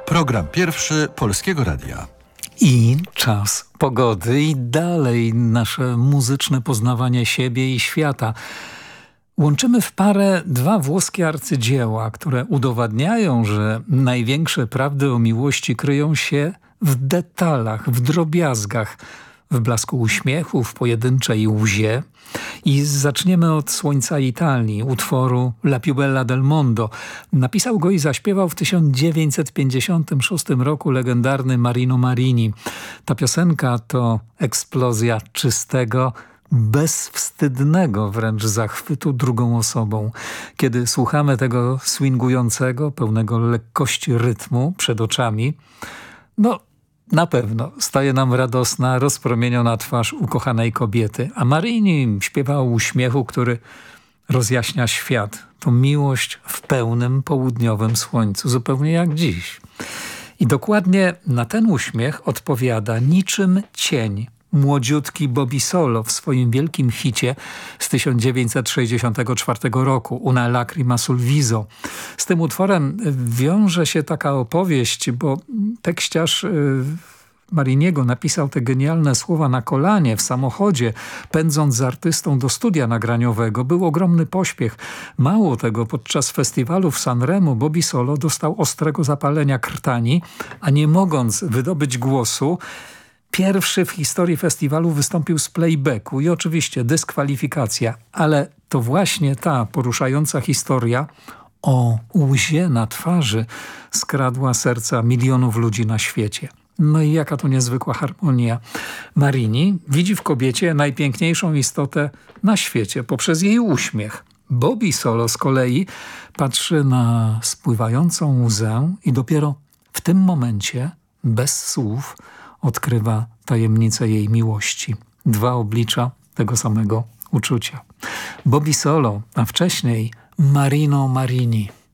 Program pierwszy Polskiego Radia. I czas pogody i dalej nasze muzyczne poznawanie siebie i świata. Łączymy w parę dwa włoskie arcydzieła, które udowadniają, że największe prawdy o miłości kryją się w detalach, w drobiazgach, w blasku uśmiechu, w pojedynczej łzie. I zaczniemy od Słońca Italii, utworu La più bella del mondo. Napisał go i zaśpiewał w 1956 roku legendarny Marino Marini. Ta piosenka to eksplozja czystego, bezwstydnego wręcz zachwytu drugą osobą. Kiedy słuchamy tego swingującego, pełnego lekkości rytmu przed oczami, na pewno staje nam radosna, rozpromieniona twarz ukochanej kobiety. A Marini śpiewa o uśmiechu, który rozjaśnia świat. To miłość w pełnym południowym słońcu, zupełnie jak dziś. I dokładnie na ten uśmiech odpowiada niczym cień młodziutki Bobby Solo w swoim wielkim hicie z 1964 roku Una lacrima sul viso. Z tym utworem wiąże się taka opowieść, bo tekściarz Mariniego napisał te genialne słowa na kolanie w samochodzie, pędząc z artystą do studia nagraniowego. Był ogromny pośpiech. Mało tego, podczas festiwalu w Sanremo Bobby Solo dostał ostrego zapalenia krtani, a nie mogąc wydobyć głosu, pierwszy w historii festiwalu wystąpił z playbacku i oczywiście dyskwalifikacja, ale to właśnie ta poruszająca historia o łzie na twarzy skradła serca milionów ludzi na świecie. No i jaka to niezwykła harmonia. Marini widzi w kobiecie najpiękniejszą istotę na świecie poprzez jej uśmiech. Bobby Solo z kolei patrzy na spływającą łzę i dopiero w tym momencie, bez słów, odkrywa tajemnicę jej miłości. Dwa oblicza tego samego uczucia. Bobby Solo, a wcześniej Marino Marini.